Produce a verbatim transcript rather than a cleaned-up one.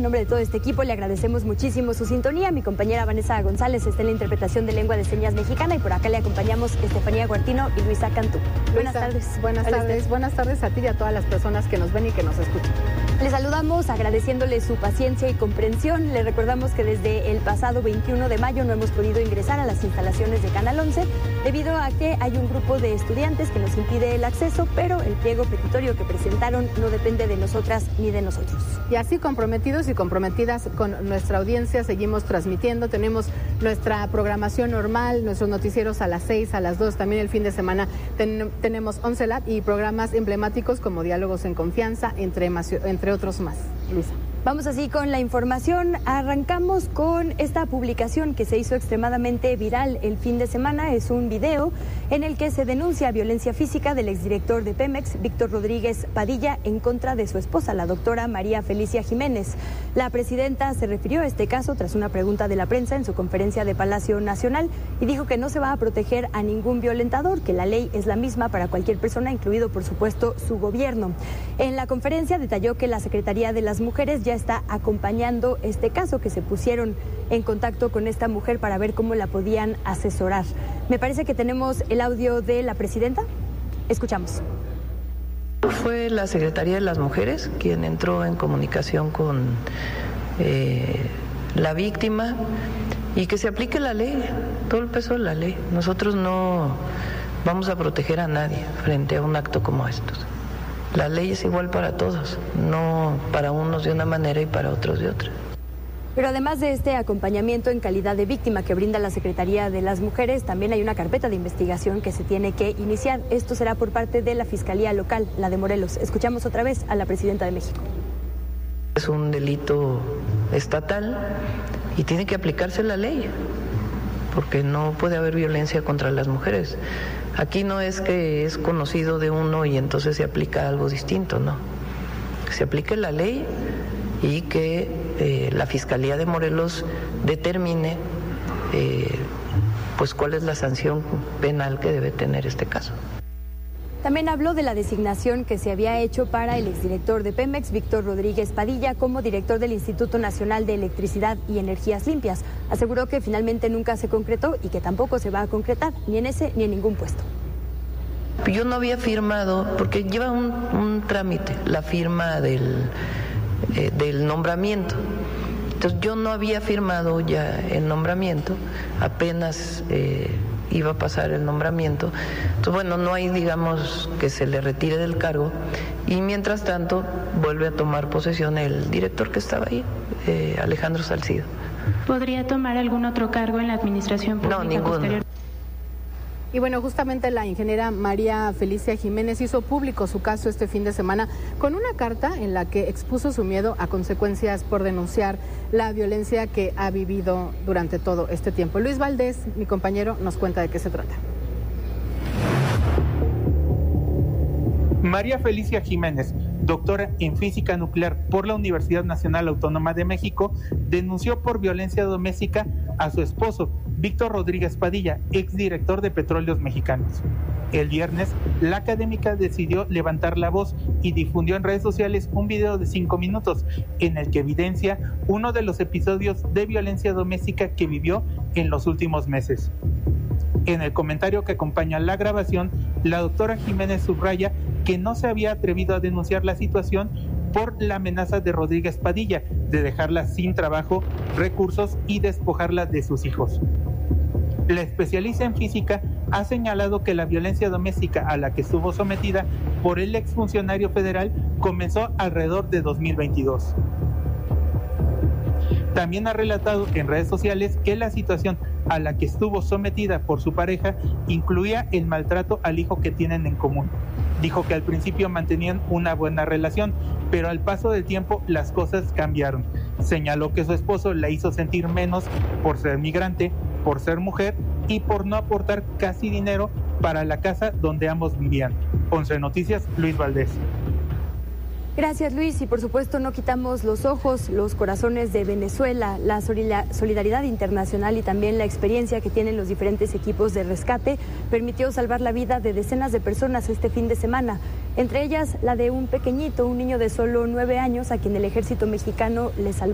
nombre de todo este equipo, le agradecemos muchísimo su sintonía. Mi compañera Vanessa González está en la interpretación de lengua de señas mexicana y por acá le acompañamos Estefanía Guartino y Luisa Cantú. Buenas tardes. Buenas tardes. Buenas tardes a ti y a todas las personas que nos ven y que nos escuchan. Les saludamos agradeciéndole su paciencia y comprensión. Le recordamos que desde el pasado veintiuno de mayo no hemos podido ingresar a las instalaciones de Canal once debido a que hay un grupo de estudiantes que nos impide el acceso, pero el pliego petitorio que presentaron no depende de nosotras ni de nosotros. Y así comprometidos y comprometidas con nuestra audiencia, seguimos transmitiendo. Tenemos nuestra programación normal, nuestros noticieros a las seis, a las dos, también el fin de semana ten, tenemos once Lab y programas emblemáticos como Diálogos en Confianza, entre, entre otros más. Luisa. Vamos así con la información. Arrancamos con esta publicación que se hizo extremadamente viral el fin de semana. Es un video en el que se denuncia violencia física del exdirector de Pemex, Víctor Rodríguez Padilla, en contra de su esposa, la doctora María Felicia Jiménez. La presidenta se refirió a este caso tras una pregunta de la prensa en su conferencia de Palacio Nacional y dijo que no se va a proteger a ningún violentador, que la ley es la misma para cualquier persona, incluido por supuesto su gobierno. En la conferencia detalló que la Secretaría de las Mujeres ya está acompañando este caso, que se pusieron en contacto con esta mujer para ver cómo la podían asesorar. Me parece que tenemos el audio de la presidenta. Escuchamos. Fue la Secretaría de las Mujeres quien entró en comunicación con eh, la víctima y que se aplique la ley, todo el peso de la ley. Nosotros no vamos a proteger a nadie frente a un acto como estos. La ley es igual para todos, no para unos de una manera y para otros de otra. Pero además de este acompañamiento en calidad de víctima que brinda la Secretaría de las Mujeres, también hay una carpeta de investigación que se tiene que iniciar. Esto será por parte de la Fiscalía Local, la de Morelos. Escuchamos otra vez a la Presidenta de México. Es un delito estatal y tiene que aplicarse la ley, porque no puede haber violencia contra las mujeres. Aquí no es que es conocido de uno y entonces se aplica algo distinto, no. Que se aplique la ley y que eh, la Fiscalía de Morelos determine eh, pues cuál es la sanción penal que debe tener este caso. También habló de la designación que se había hecho para el exdirector de Pemex, Víctor Rodríguez Padilla, como director del Instituto Nacional de Electricidad y Energías Limpias. Aseguró que finalmente nunca se concretó y que tampoco se va a concretar, ni en ese ni en ningún puesto. Yo no había firmado, porque lleva un, un trámite, la firma del, eh, del nombramiento. Entonces yo no había firmado ya el nombramiento, apenas... Eh, iba a pasar el nombramiento. Entonces, bueno, no hay, digamos, que se le retire del cargo y mientras tanto vuelve a tomar posesión el director que estaba ahí, eh, Alejandro Salcido. ¿Podría tomar algún otro cargo en la administración pública? No, ninguno. Posterior? Y bueno, justamente la ingeniera María Felicia Jiménez hizo público su caso este fin de semana con una carta en la que expuso su miedo a consecuencias por denunciar la violencia que ha vivido durante todo este tiempo. Luis Valdés, mi compañero, nos cuenta de qué se trata. María Felicia Jiménez, doctora en física nuclear por la Universidad Nacional Autónoma de México, denunció por violencia doméstica a su esposo, Víctor Rodríguez Padilla, exdirector de Petróleos Mexicanos. El viernes, la académica decidió levantar la voz y difundió en redes sociales un video de cinco minutos en el que evidencia uno de los episodios de violencia doméstica que vivió en los últimos meses. En el comentario que acompaña la grabación, la doctora Jiménez subraya que no se había atrevido a denunciar la situación por la amenaza de Rodríguez Padilla de dejarla sin trabajo, recursos y despojarla de sus hijos. La especialista en física ha señalado que la violencia doméstica a la que estuvo sometida por el exfuncionario federal comenzó alrededor de dos mil veintidós. También ha relatado en redes sociales que la situación a la que estuvo sometida por su pareja incluía el maltrato al hijo que tienen en común. Dijo que al principio mantenían una buena relación, pero al paso del tiempo las cosas cambiaron. Señaló que su esposo la hizo sentir menos por ser migrante, por ser mujer y por no aportar casi dinero para la casa donde ambos vivían. once Noticias, Luis Valdés. Gracias, Luis, y por supuesto no quitamos los ojos, los corazones de Venezuela, la solidaridad internacional y también la experiencia que tienen los diferentes equipos de rescate permitió salvar la vida de decenas de personas este fin de semana, entre ellas la de un pequeñito, un niño de solo nueve años a quien el ejército mexicano le salvó